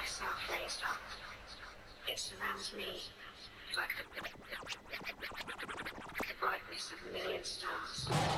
myself raised up. It surrounds me like a